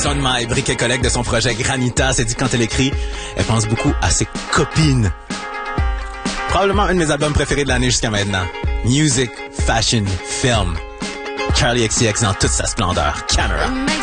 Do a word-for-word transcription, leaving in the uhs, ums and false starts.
Son Mai, brique et collègue de son projet Granita, s'est dit quand elle écrit, elle pense beaucoup à ses copines. Probablement un de mes albums préférés de l'année jusqu'à maintenant. Music, fashion, film. Charlie X C X dans toute sa splendeur. Camera.